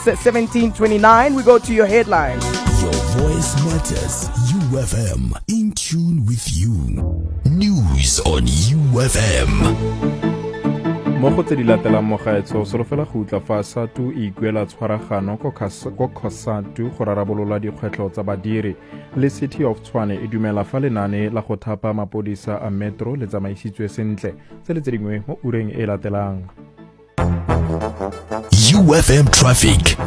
17:29. We go to your headlines. Your voice matters. UFM, in tune with you. News on UFM. Mo go tse di latelang mo gaetso solofela go utla fa SATU e ikuela tshwaragano ko COSATU go rarabolola dikgwetlho tsa badiri le City of Tshwane e dumela fa lenane la go thapa mapodisa a metro le tsamaisitswe sentle tse le tse dingwe mo ureng e latelang. UFM traffic.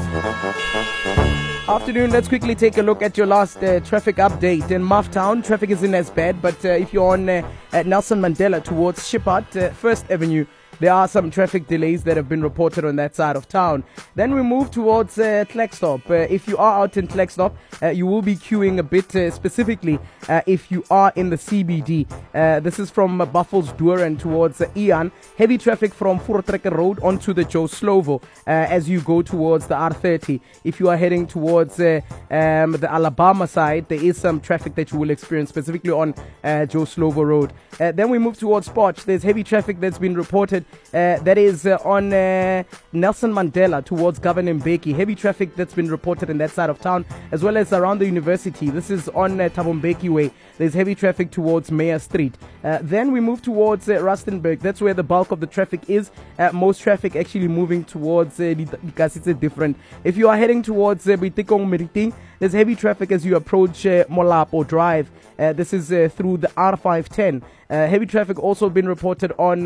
Afternoon, let's quickly take a look at your last traffic update. In Mufftown, traffic isn't as bad, but if you're on at Nelson Mandela towards Shippard, First Avenue, there are some traffic delays that have been reported on that side of town. Then we move towards Klerksdorp. If you are out in Klerksdorp, you will be queuing a bit, specifically if you are in the CBD. This is from Buffelsdeur and towards Ian. Heavy traffic from Voortrekker Road onto the Joe Slovo as you go towards the R30. If you are heading towards the Alabama side, there is some traffic that you will experience specifically on Joe Slovo Road. Then we move towards Potch. There's heavy traffic that's been reported. That is on Nelson Mandela towards Governor Mbeki. Heavy traffic that's been reported in that side of town, as well as around the university. This is on Thabo Mbeki Way. There's heavy traffic towards Mayor Street. Then we move towards Rustenburg. That's where the bulk of the traffic is. Most traffic actually moving towards because it's different. If you are heading towards Bitikong Meriting, there's heavy traffic as you approach Molapo Drive. This is through the R510. Heavy traffic also been reported on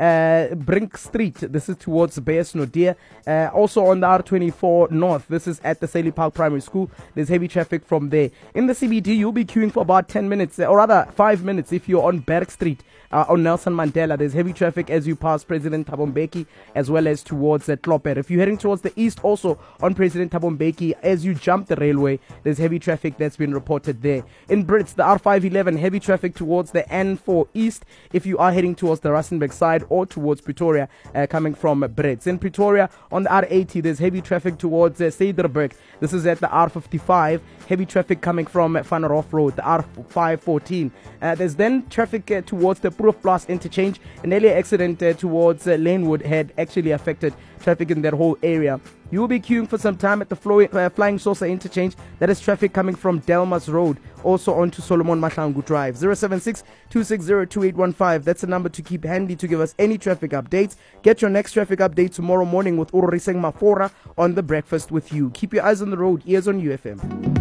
Brink Street. This is towards Bayes Nodia. Also on the R24 North. This is at the Saley Park Primary School. There's heavy traffic from there. In the CBD, you'll be queuing for about 10 minutes, or rather 5 minutes if you're on Berg Street. On Nelson Mandela, there's heavy traffic as you pass President Thabo Mbeki, as well as towards Klopper. If you're heading towards the east, also on President Thabo Mbeki, as you jump the railway, there's heavy traffic that's been reported there. In Brits, the R511, heavy traffic towards the N4 East, if you are heading towards the Rustenburg side or towards Pretoria, coming from Brits. In Pretoria, on the R80, there's heavy traffic towards Cederberg. This is at the R55. Heavy traffic coming from Van Roof Road, the R514. There's then traffic towards the Proof Plus interchange. An earlier accident towards Lanewood had actually affected traffic in that whole area. You will be queuing for some time at the Flying Saucer interchange. That is traffic coming from Delmas Road, also onto Solomon Mahlangu Drive. 076-260-2815. That's the number to keep handy to give us any traffic updates. Get your next traffic update tomorrow morning with Ururiseng Mafora on The Breakfast with You. Keep your eyes on the road, ears on UFM.